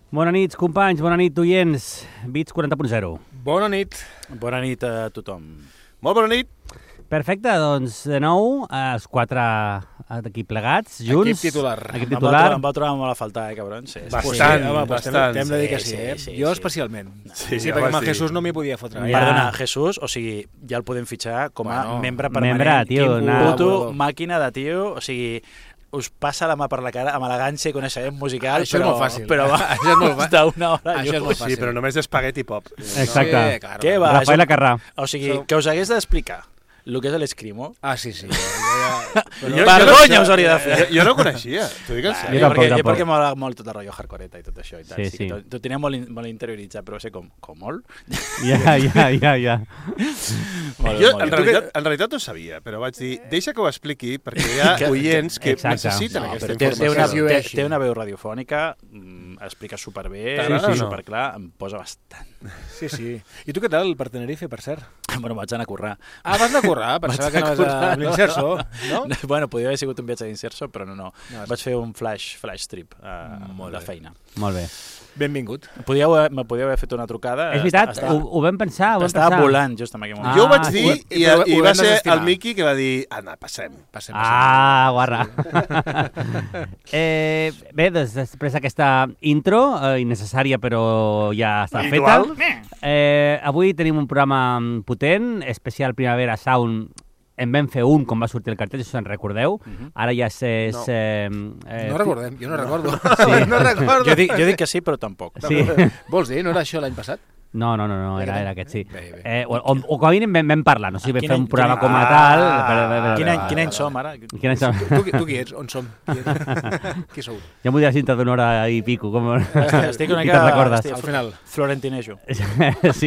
Bona nit, companys, bona nit, oients. Beats 40.0 Bona nit. Bona nit a tothom. Molt bona nit. Perfecte, doncs de nou, els quatre d'aquí plegats, junts. Equip titular. Equip titular. Em va trobar molt a faltar, cabrons. Sí, Bastant, sí, bastant. T'hem de dir que sí, Sí, Jo sí. especialment. Sí, Sí, perquè amb el Jesús no m'hi podia fotre. Ja. Perdona, Jesús, o sigui, ja el podem fitxar com a Bueno, membre permanent. membre, tio, Quin nada. puto màquina de tio, o sigui, us passa la mà per la cara amb elegància i coneixement musical, Això és molt fàcil. però va, Això és molt fàcil. d'una hora. Això és molt fàcil. Sí, però només d'espagueti pop. Exacte. Sí, claro. Què va? Rafael Acarrà. O sigui, que us hagués d'explicar el que és l'escrimo. Ah, sí. Vergonya us hauria de fer. Jo no ho coneixia, t'ho dic en Jo sèrio. tampoc, Jo tampoc. perquè m'agrada molt tot el rotllo hardcoreta i tot això i tal. Sí. T'ho tenia molt interioritzat, però va ser com molt. Ja. Jo en realitat ho sabia, però vaig dir, deixa que ho expliqui, perquè hi ha oients que Exacte. necessiten No, aquesta però informació. té una veu radiofònica, explica superbé, T'agrada o no? superclar, em posa bastant. Sí. I tu què tal per Tenerife, per cert? Bueno, vaig anar a currar. Ah, vas de currar? Pensava que anaves a l'Inserso, no? Bueno, podria haver sigut un viatge d'Inserso, però no. No, Vaig fer un flash trip Molt de bé. feina. Molt bé. Benvingut. Me podíeu haver fet una trucada. És veritat, ho vam pensar. Estava volant just en aquell moment. Jo ho vaig dir però i ho va vam ser desestimar. el Miqui que va dir, Anna, passem. Ah, guarra. Bé, després d'aquesta intro, innecessària però ja està feta. Avui tenim un programa potent, especial Primavera Sound. En vam fer un quan va sortir el cartell, si us en recordeu. Ara ja és... No recordem, jo no recordo. Sí. No recordo. Jo dic que sí, però tampoc. Sí. Vols dir, no era això l'any passat? No, era aquest, sí. Bé. O com a mínim vam parlar, no sé si vam Quin fer un any- programa quin com a any- tal. Quin any som ara? Quin any som? Tu qui ets? On som? Qui sou? Ja m'ho diràs dintre d'una hora i pico. Com... Estic una I mica... te'n recordes. Al final. Florentinejo. Sí.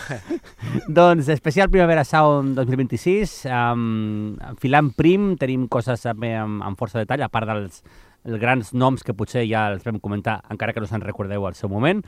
Doncs especial Primavera Sound 2026, enfilant prim, tenim coses també amb força detall, a part dels grans noms que potser ja els vam comentar, encara que no se'n recordeu al seu moment,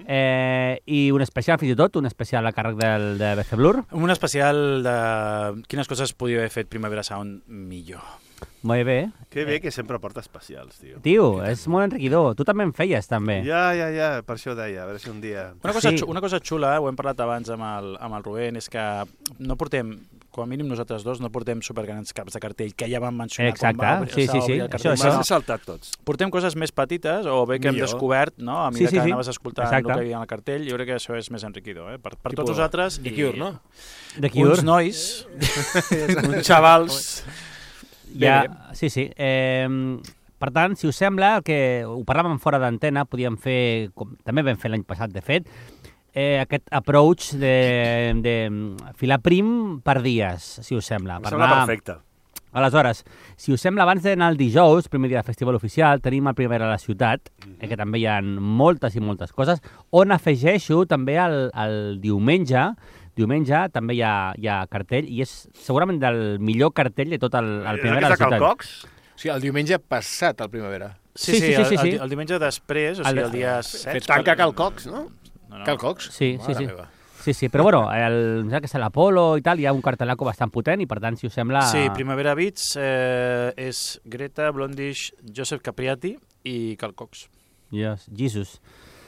i un especial, fins i tot, un especial a càrrec de BC Blur. Un especial de quines coses podria haver fet Primavera Sound millor. Molt bé. Que bé que sempre porta especials, tio. Tio, és molt enriquidor. Tu també en feies, també. Ja, per això ho deia, a veure si un dia... Una cosa xula, ho hem parlat abans amb el Rubén, és que no portem, com a mínim nosaltres dos, no portem supergrans caps de cartell, que ja vam mencionar Exacte, quan va sí. obrir el cartell. Això. M'has saltat tots. Portem coses més petites, o bé que hem Millor. descobert, no? A Sí, mesura sí. que anaves escoltant Exacte. el que hi havia al cartell, jo crec que això és més enriquidor, per Tipo tots nosaltres. The Cure, no? De Cure. Uns nois... Uns xavals... Ja, sí. Per tant, si us sembla, que ho parlàvem fora d'antena, podíem fer, com també vam fer l'any passat, de fet, aquest approach de filar prim per dies, si us sembla. Em sembla perfecte. Aleshores, si us sembla, abans d'anar el dijous, primer dia de festival oficial, tenim el Primavera a la ciutat, que també hi ha moltes i moltes coses, on afegeixo també el diumenge. Diumenge també hi ha cartell, i és segurament del millor cartell de tot el Primavera a la ciutat. Calcocs? Sí, el diumenge passat al Primavera. Sí. El diumenge després, o sigui, el dia 7... Tanca Calcocs, no? No. Calcocs? Sí. Mare meva. Sí, però bueno, em sembla que és l'Apolo i tal, hi ha un cartel·laco bastant potent i per tant, si us sembla... Sí, Primavera Beats és Greta, Blondish, Joseph Capriati i Calcocs. Jesus.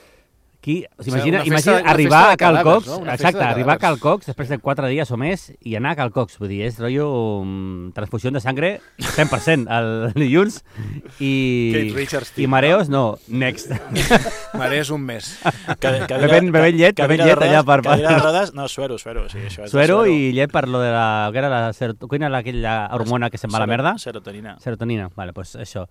Una Imagina festa arribar de a Calcocs, cadàvers, no? Una festa exacte, de arribar a cadàvers. Calcocs després de 4 dies o més i anar a Calcocs, vull dir, és rotllo transfusió de sangre 100% el dilluns Kate Richards, i mareos, no, next. Marees un mes. Bevent llet allà per... Cadira de rodes, no, suero, sí, això és Suero i llet per lo de la... Què era la serotonina, aquella hormona que se'n va a la merda? Serotonina. Serotonina, vale, doncs això.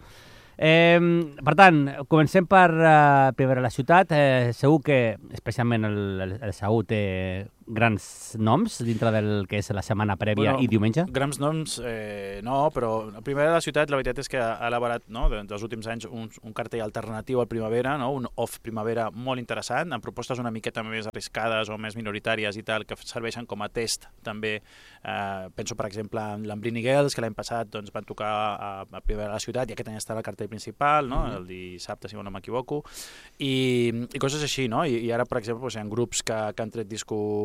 Per tant, comencem per Primavera a la ciutat. Segur que, especialment el Saúl, té grans noms dintre del que és la setmana prèvia i diumenge. Grans noms, no, però la Primavera de la ciutat, la veritat és que ha elaborat, no, dels últims anys un cartell alternatiu al Primavera, no, un off-primavera molt interessant, amb propostes una miqueta més arriscades o més minoritàries i tal, que serveixen com a test també. Penso, per exemple, en l'Ambrini Girls, que l'any passat doncs, van tocar a Primavera de la ciutat i aquest any està al cartell principal, no, el dissabte, si no m'equivoco, i coses així, no? I ara, per exemple, doncs, hi ha grups que han tret discos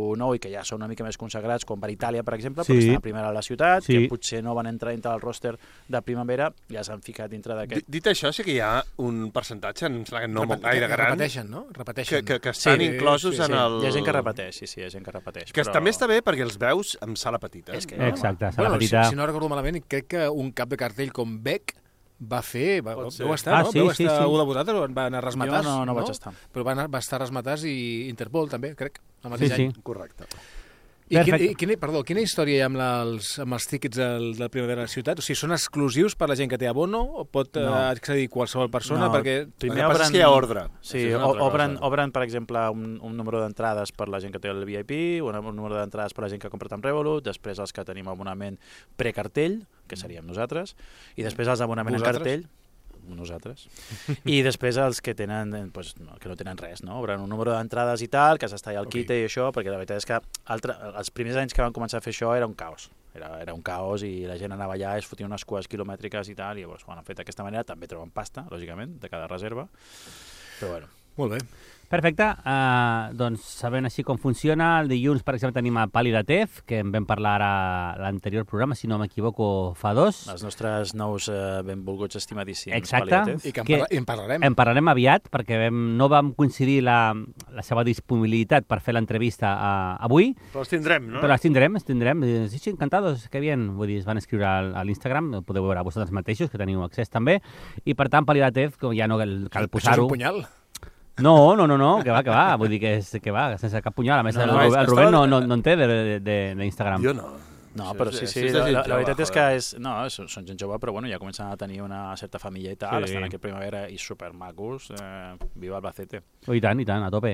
nou i que ja són una mica més consagrats, com per Itàlia, per exemple, perquè estan a primera a la ciutat, que potser no van entrar dintre del ròster de primavera, ja s'han ficat dintre d'aquest. Dit això, sí que hi ha un percentatge, em sembla que no molt gaire gran, repeteixen, no? Repeteixen. Que estan inclosos en el... Hi ha gent que repeteix, sí, hi ha gent que repeteix. Que també està bé perquè els veus amb sala petita. Exacte, sala petita. Si no recordo malament, crec que un cap de cartell com Beck va fer... Vau estar, no? Sí, Vau sí, estar sí. algú de vosaltres o van anar rasmatats? Jo no vaig estar. Però va estar rasmatats i Interpol també, crec, el mateix any. Correcte. I quina història hi ha amb els tíquets del Primavera a la ciutat? O sigui, són exclusius per la gent que té abono o pot accedir qualsevol persona? Perquè primer el que passa és que hi ha ordre. Sí, obren, per exemple, un número d'entrades per la gent que té el VIP, un número d'entrades per la gent que ha comprat amb Revolut, després els que tenim abonament precartell, que seríem nosaltres, i després els abonament en cartell, nosaltres, i després els que tenen, doncs, que no tenen res, no? Obren un número d'entrades i tal, que s'està allà al quite i això, perquè la veritat és que els primers anys que van començar a fer això era un caos. Era un caos i la gent anava allà, es fotia unes cues quilomètriques i tal, i llavors ho han fet d'aquesta manera, també troben pasta, lògicament, de cada reserva, però bueno. Molt bé. Perfecte, doncs sabent així com funciona, el dilluns, per exemple, tenim a Palidatef, que en vam parlar ara a l'anterior programa, si no m'equivoco, fa 2. Els nostres nous benvolguts estimadíssims. Exacte. I que en parlarem. En parlarem aviat, perquè no vam coincidir la seva disponibilitat per fer l'entrevista avui. Però els tindrem, no? Però els tindrem. Sí, encantados, que bien. Vull dir, es van escriure a l'Instagram, ho podeu veure vosaltres mateixos, que teniu accés també. I per tant, Palidatef, ja no cal posar-ho... Això és un punyal? No, que va. Vull dir que va, sense cap punyal. A més, el Rubén no en té d'Instagram. Jo no. No, però sí, la veritat és que són gent jove, però bueno, ja comencen a tenir una certa família i tal, estan aquí a Primavera i supermacos, viva Albacete. I tant, a tope.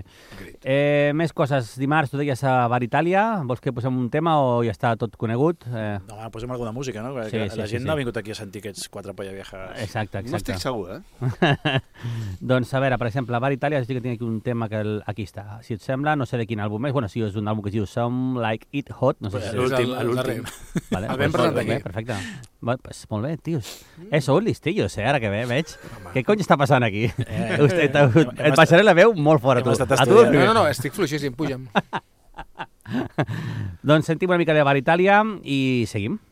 Més coses, dimarts tu deies a Bar Itàlia, vols que posem un tema o ja està tot conegut? No, posem alguna música, no? Perquè la gent no ha vingut aquí a sentir aquests quatre polla viejas. Exacte. No estic segur, eh? Doncs a veure, per exemple, a Bar Itàlia jo tinc aquí un tema que aquí està. Si et sembla, no sé de quin àlbum és, bueno, sí, és un àlbum que es diu Some Like It Hot, no sé si és l'últim. Vale, el vam presentar aquí. Perfecte. Molt bé, tios. Sou listillos, ara que veig. Què cony està passant aquí? Et passaré la veu molt fora, tu. No, estic fluixíssim, puja'm. Doncs sentim una mica de Bar Itàlia i seguim.